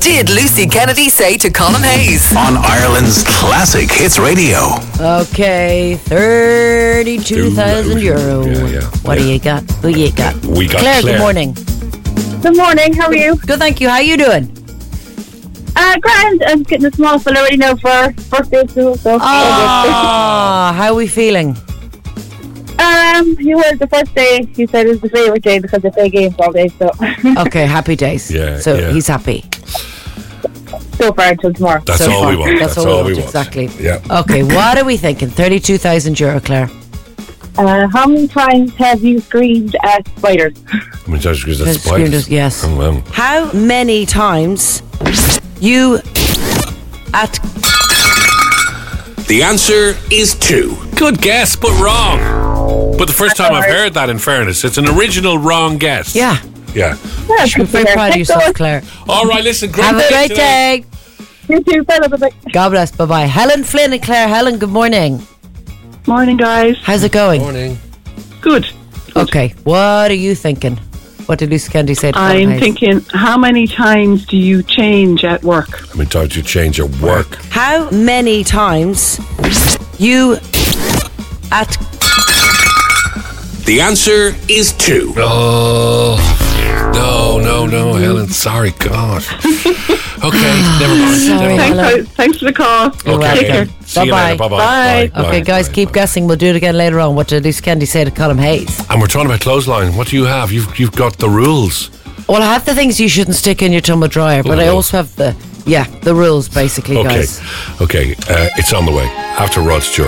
did Lucy Kennedy say to Colin Hayes? On Ireland's classic hits radio. Okay, 32,000 euro. Yeah. What do you got? Who you got? We got Claire, Claire. good morning. Good morning, how are you? Good, thank you. How you doing? Grand. I'm getting a small fella ready now for first day of school. So How are we feeling? he was the first day. He said it was the favourite day because they play games all day. So Okay, happy days. Yeah, So yeah. he's happy. so far until tomorrow. That's So all far. we want. That's all we want, want. exactly. Yeah. Okay, what are we thinking? 32,000 euro, Claire. How many times have you screamed at spiders? I mean, that's because that's Screamed spiders. us, yes. Oh, well. How many times you at... The answer is 2. Good guess, but wrong. But the first time I've heard that, in fairness, it's an original wrong guess. Yeah, Yeah. Yeah, you're very proud of yourself, Claire. All right, listen. Great Have a great today. day. You too, fella. Bye-bye. God bless, bye-bye. Helen Flynn and Claire. Helen, good morning. Morning, guys. How's it going? Morning. Good. Okay, what are you thinking? What did Lucy Kennedy say to Colin I'm Hayes? thinking, how many times do you change at work? How many times do you change your work? How many times you at... The answer is 2. Oh, no, Helen. Sorry, God. Okay, never mind. Sorry, Never mind. Helen. Thanks for the call. You're Okay, welcome. okay. See you Bye-bye. later. Bye-bye. Bye. Okay, guys, keep guessing. We'll do it again later on. What did Lucy Kennedy say to Colin Hayes? And we're talking about clothesline. What do you have? You've got the rules. Well, I have the things you shouldn't stick in your tumble dryer, but I Oh. also have the rules, basically, Okay. guys. Okay. It's on the way after Rod Stewart.